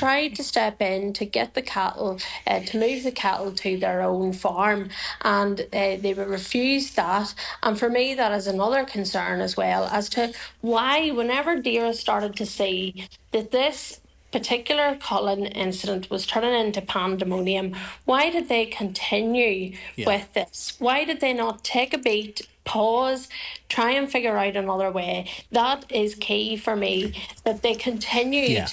tried to step in to get the cattle, to move the cattle to their own farm, and they were refused that. And for me, that is another concern as well as to why, whenever Deirdre started to see that this particular Cullen incident was turning into pandemonium, why did they continue with this? Why did they not take a beat, pause, try and figure out another way? That is key for me, that they continued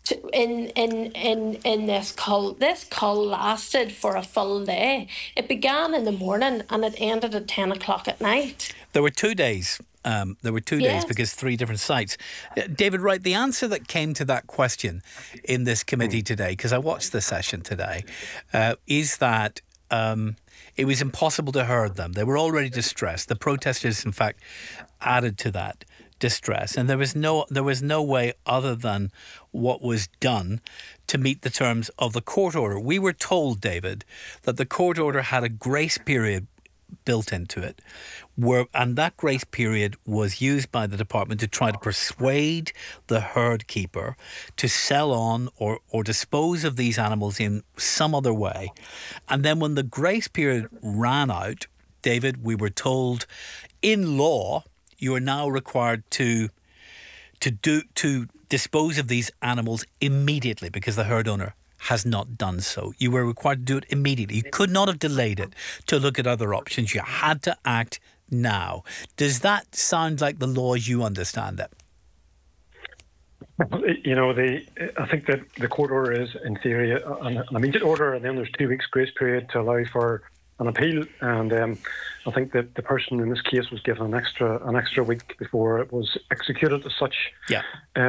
in this cull. This cull lasted for a full day. It began in the morning and it ended at 10 o'clock at night. There were 2 days. Days because 3 different sites. David Wright, the answer that came to that question in this committee today, because I watched the session today, is that it was impossible to herd them. They were already distressed. The protesters, in fact, added to that distress, and there was no way other than what was done to meet the terms of the court order. We were told, David, that the court order had a grace period built into it, and that grace period was used by the department to try to persuade the herd keeper to sell on or dispose of these animals in some other way. And then when the grace period ran out, David, we were told in law you are now required to dispose of these animals immediately because the herd owner has not done so. You were required to do it immediately. You could not have delayed it to look at other options. You had to act now. Does that sound like the law as you understand it? You know, I think that the court order is, in theory, an immediate order, and then there's 2 weeks grace period to allow for an appeal. And I think that the person in this case was given an extra week before it was executed as such. Yeah.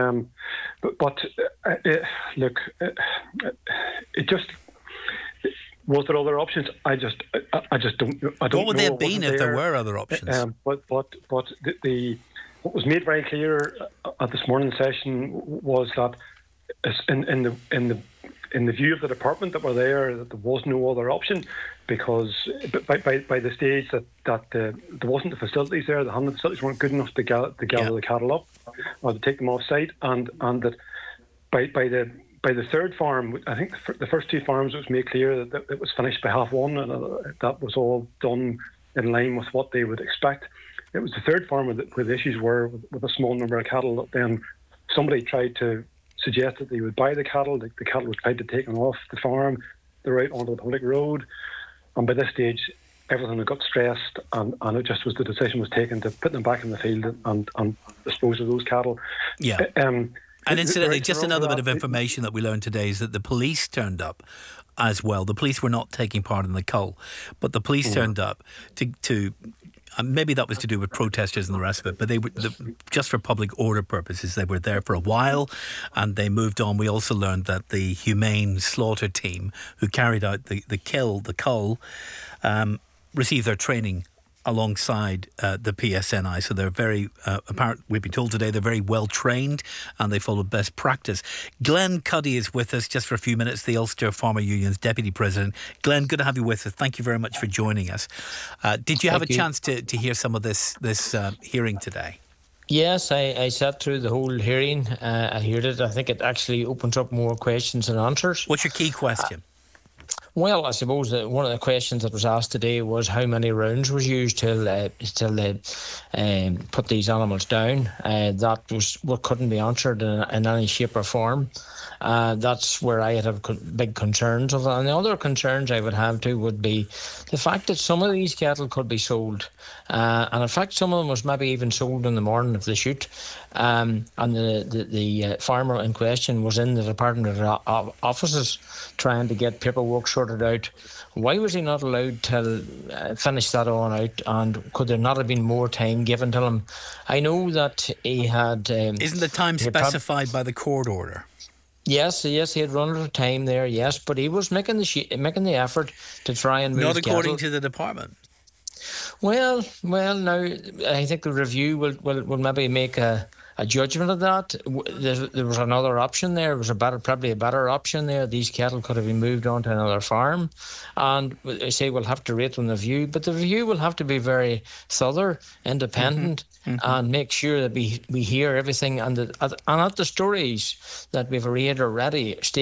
Look, it just. Was there other options? I just don't. What would they have been if there were other options? What was made very clear at this morning's session was that in the view of the department that were there, that there was no other option, because by the stage that there wasn't the facilities there, the handling facilities weren't good enough to gather the cattle up or to take them off site, and that by the third farm, I think the first 2 farms, it was made clear that it was finished by 1:30, and that was all done in line with what they would expect. It was the third farm where the issues were with a small number of cattle. That then somebody tried to suggest that they would buy the cattle. The cattle was tried to take them off the farm. They're out onto the public road. And by this stage, everything had got stressed, and it just was the decision was taken to put them back in the field and dispose of those cattle. Yeah. And incidentally, just another bit of information that we learned today is that the police turned up as well. The police were not taking part in the cull, but the police turned up to maybe that was to do with protesters and the rest of it, but they were just for public order purposes. They were there for a while and they moved on. We also learned that the humane slaughter team who carried out the cull, received their training alongside the PSNI, so they're very we've been told today they're very well trained and they follow best practice. Glenn Cuddy is with us just for a few minutes, the Ulster Farmer Union's Deputy President. Glenn, good to have you with us. Thank you very much for joining us. Did you have a chance to hear some of this hearing today? Yes, I sat through the whole hearing. I heard it. I think it actually opens up more questions than answers. What's your key question? Well, I suppose that one of the questions that was asked today was how many rounds was used till they put these animals down. That was what couldn't be answered in any shape or form. That's where I have big concerns of. And the other concerns I would have too would be the fact that some of these cattle could be sold. And in fact, some of them was maybe even sold in the morning of the shoot. And the farmer in question was in the department offices trying to get paperwork sorted out. Why was he not allowed to finish that on out? And could there not have been more time given to him? I know that he had... Isn't the time specified by the court order? Yes, he had run out of time there, yes, but he was making the effort to try and move Not according cattle. to the department. Well, now I think the review will maybe make a judgment of that. There was another option there. There was probably a better option there. These cattle could have been moved on to another farm, and I say we'll have to rate on the review, but the review will have to be very thorough, independent, and make sure that we hear everything and that the stories that we've read already stay